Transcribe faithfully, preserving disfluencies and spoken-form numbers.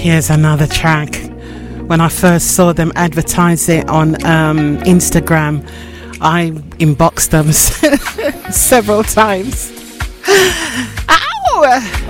Here's another track. When I first saw them advertise it on um, Instagram, I inboxed them several times. Ow!